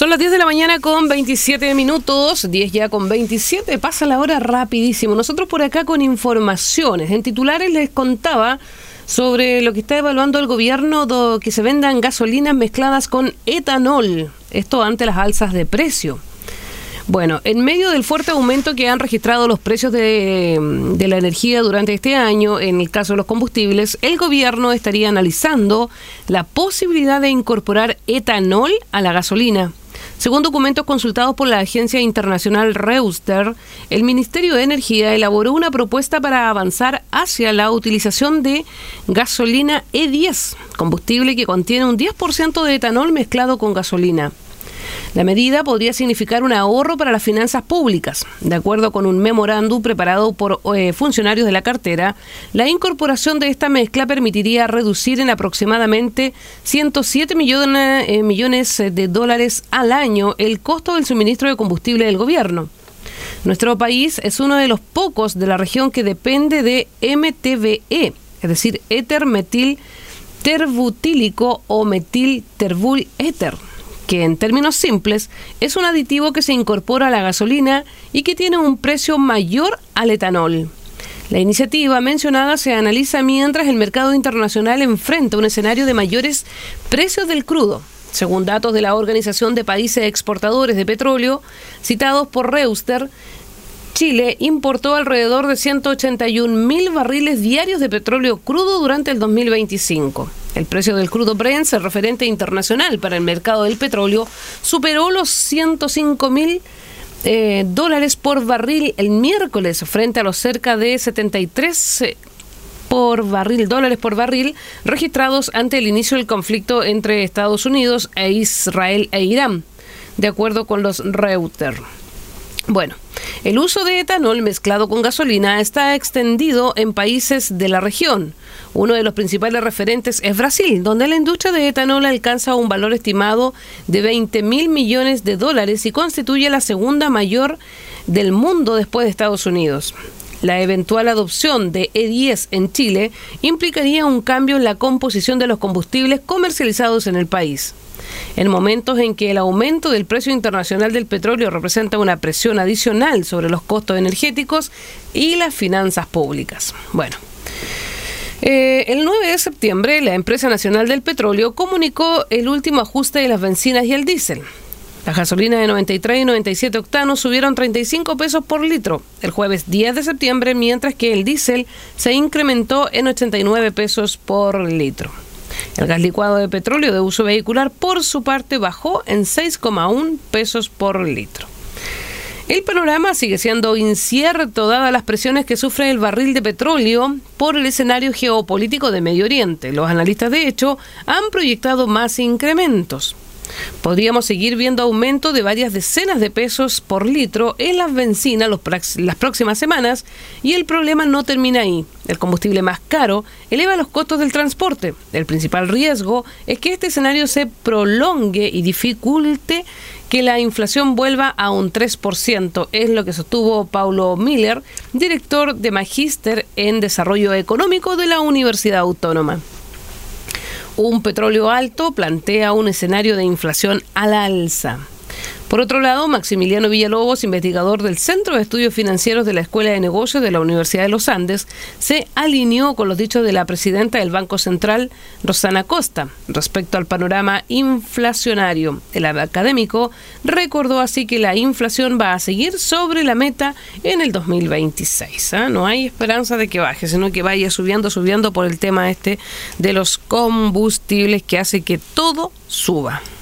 Son las 10 de la mañana con 27 minutos, 10 ya con 27, pasa la hora rapidísimo. Nosotros por acá con informaciones. En titulares les contaba sobre lo que está evaluando el gobierno que se vendan gasolinas mezcladas con etanol. Esto ante las alzas de precio. Bueno, en medio del fuerte aumento que han registrado los precios de la energía durante este año, en el caso de los combustibles, el gobierno estaría analizando la posibilidad de incorporar etanol a la gasolina. Según documentos consultados por la agencia internacional Reuster, el Ministerio de Energía elaboró una propuesta para avanzar hacia la utilización de gasolina E10, combustible que contiene un 10% de etanol mezclado con gasolina. La medida podría significar un ahorro para las finanzas públicas. De acuerdo con un memorándum preparado por funcionarios de la cartera, la incorporación de esta mezcla permitiría reducir en aproximadamente 107 millones de dólares al año el costo del suministro de combustible del gobierno. Nuestro país es uno de los pocos de la región que depende de MTBE, es decir, éter metil terbutílico o metil terbul éter, que en términos simples es un aditivo que se incorpora a la gasolina y que tiene un precio mayor al etanol. La iniciativa mencionada se analiza mientras el mercado internacional enfrenta un escenario de mayores precios del crudo. Según datos de la Organización de Países Exportadores de Petróleo, citados por Reuster, Chile importó alrededor de 181.000 barriles diarios de petróleo crudo durante el 2025. El precio del crudo Brent, el referente internacional para el mercado del petróleo, superó los $105.000 por barril el miércoles, frente a los cerca de 73 dólares por barril registrados ante el inicio del conflicto entre Estados Unidos e Israel e Irán, de acuerdo con los Reuters. Bueno, el uso de etanol mezclado con gasolina está extendido en países de la región. Uno de los principales referentes es Brasil, donde la industria de etanol alcanza un valor estimado de 20.000 millones de dólares y constituye la segunda mayor del mundo después de Estados Unidos. La eventual adopción de E10 en Chile implicaría un cambio en la composición de los combustibles comercializados en el país. En momentos en que el aumento del precio internacional del petróleo representa una presión adicional sobre los costos energéticos y las finanzas públicas. Bueno, el 9 de septiembre la Empresa Nacional del Petróleo comunicó el último ajuste de las bencinas y el diésel. Las gasolinas de 93 y 97 octanos subieron 35 pesos por litro el jueves 10 de septiembre, mientras que el diésel se incrementó en 89 pesos por litro. El gas licuado de petróleo de uso vehicular, por su parte, bajó en 6,1 pesos por litro. El panorama sigue siendo incierto dadas las presiones que sufre el barril de petróleo por el escenario geopolítico de Medio Oriente. Los analistas, de hecho, han proyectado más incrementos. Podríamos seguir viendo aumento de varias decenas de pesos por litro en las bencinas las próximas semanas, y el problema no termina ahí. El combustible más caro eleva los costos del transporte. El principal riesgo es que este escenario se prolongue y dificulte que la inflación vuelva a un 3%, es lo que sostuvo Paulo Miller, director de Magíster en Desarrollo Económico de la Universidad Autónoma. Un petróleo alto plantea un escenario de inflación al alza. Por otro lado, Maximiliano Villalobos, investigador del Centro de Estudios Financieros de la Escuela de Negocios de la Universidad de los Andes, se alineó con los dichos de la presidenta del Banco Central, Rosana Costa, respecto al panorama inflacionario. El académico recordó así que la inflación va a seguir sobre la meta en el 2026. No hay esperanza de que baje, sino que vaya subiendo por el tema de los combustibles, que hace que todo suba.